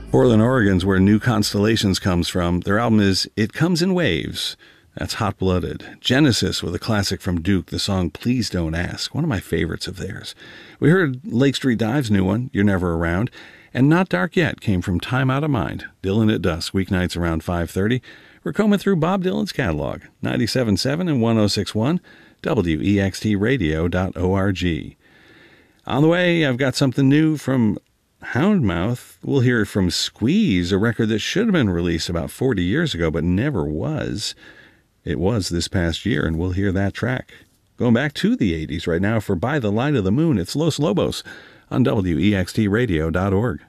Portland, Oregon's where New Constellations comes from. Their album is It Comes in Waves. That's hot-blooded. Genesis with a classic from Duke, the song Please Don't Ask, one of my favorites of theirs. We heard Lake Street Dive's new one, You're Never Around, and Not Dark Yet came from Time Out of Mind, Dylan at Dusk, weeknights around 5:30. We're combing through Bob Dylan's catalog, 97.7 and 106.1, wextradio.org. On the way, I've got something new from Houndmouth. We'll hear it from Squeeze, a record that should have been released about 40 years ago, but never was. It was this past year, and we'll hear that track. Going back to the 80s right now for By the Light of the Moon, it's Los Lobos on wextradio.org.